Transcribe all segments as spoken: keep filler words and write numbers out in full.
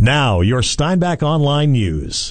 Now, your Steinbach Online News.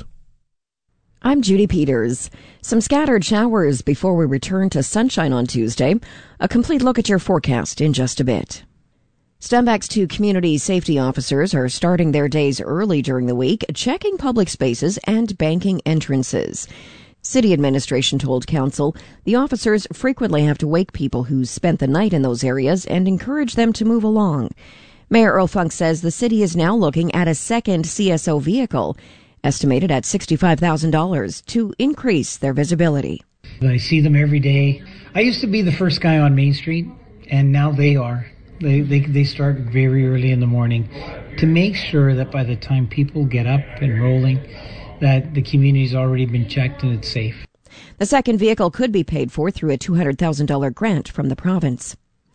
I'm Judy Peters. Some scattered showers before we return to sunshine on Tuesday. A complete look at your forecast in just a bit. Steinbach's two community safety officers are starting their days early during the week, checking public spaces and banking entrances. City administration told council the officers frequently have to wake people who spent the night in those areas and encourage them to move along. Mayor Earl Funk says the city is now looking at a second C S O vehicle, estimated at sixty-five thousand dollars, to increase their visibility. I see them every day. I used to be the first guy on Main Street, and now they are. They, they, they start very early in the morning to make sure that by the time people get up and rolling, that the community's already been checked and it's safe. The second vehicle could be paid for through a two hundred thousand dollars grant from the province.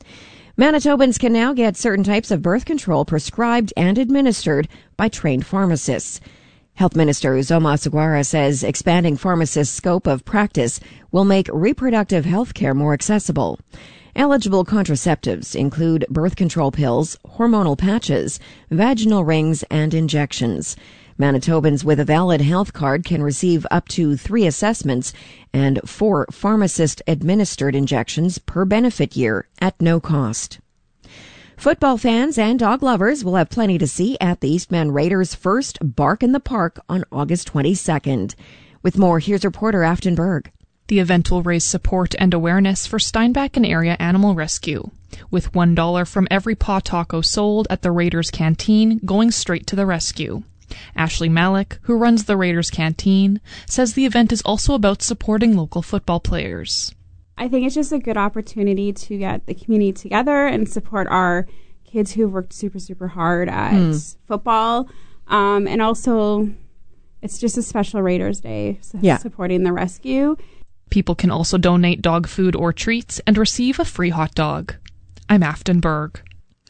Manitobans can now get certain types of birth control prescribed and administered by trained pharmacists. Health Minister Uzoma Sugawara says expanding pharmacists' scope of practice will make reproductive health care more accessible. Eligible contraceptives include birth control pills, hormonal patches, vaginal rings, and injections. Manitobans with a valid health card can receive up to three assessments and four pharmacist-administered injections per benefit year at no cost. Football fans and dog lovers will have plenty to see at the Eastman Raiders' first Bark in the Park on August twenty-second. With more, here's reporter Afton Berg. The event will raise support and awareness for Steinbach and area animal rescue, with one dollar from every paw taco sold at the Raiders Canteen going straight to the rescue. Ashley Malik, who runs the Raiders Canteen, says the event is also about supporting local football players. I think it's just a good opportunity to get the community together and support our kids who've worked super, super hard at mm. football. Um, and also, it's just a special Raiders Day, so yeah. supporting the rescue. People can also donate dog food or treats and receive a free hot dog. I'm Afton Berg.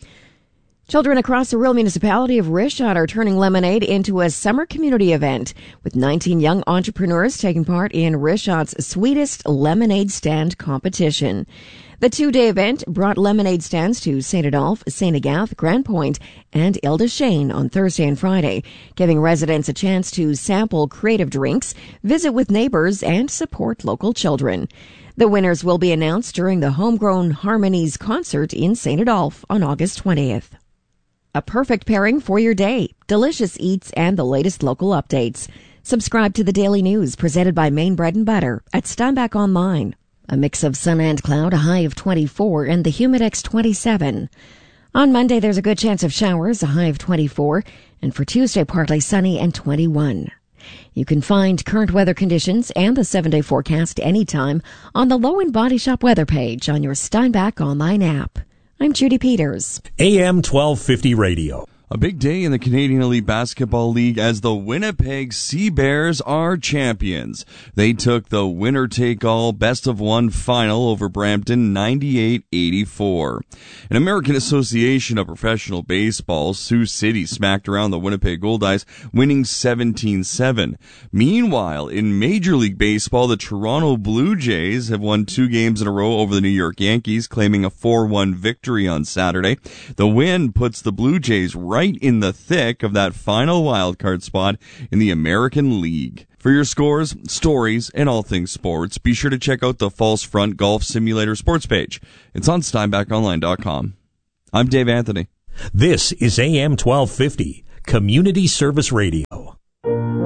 Children across the rural municipality of Richshot are turning Lemonade into a summer community event, with nineteen young entrepreneurs taking part in Richshot's Sweetest Lemonade Stand competition. The two-day event brought lemonade stands to Saint Adolphe, Saint Agathe, Grand Point, and Ile de Chêne on Thursday and Friday, giving residents a chance to sample creative drinks, visit with neighbors, and support local children. The winners will be announced during the Homegrown Harmonies concert in Saint Adolphe on August twentieth. A perfect pairing for your day, delicious eats, and the latest local updates. Subscribe to the Daily News presented by Maine Bread and Butter at Steinbach Online. A mix of sun and cloud, a high of twenty-four, and the Humidex twenty-seven. On Monday, there's a good chance of showers, a high of twenty-four, and for Tuesday, partly sunny and twenty-one. You can find current weather conditions and the seven-day forecast anytime on the Low and Body Shop weather page on your Steinbach Online app. I'm Judy Peters. A M twelve fifty Radio. A big day in the Canadian Elite Basketball League as the Winnipeg Sea Bears are champions. They took the winner-take-all best-of-one final over Brampton ninety-eight eighty-four. An American Association of Professional Baseball, Sioux City smacked around the Winnipeg Goldeyes, winning seventeen seven. Meanwhile, in Major League Baseball, the Toronto Blue Jays have won two games in a row over the New York Yankees, claiming a four one victory on Saturday. The win puts the Blue Jays right in the thick of that final wildcard spot in the American League. For your scores, stories, and all things sports, be sure to check out the False Front Golf Simulator sports page. It's on Steinbach Online dot com. I'm Dave Anthony. This is A M twelve fifty, Community Service Radio.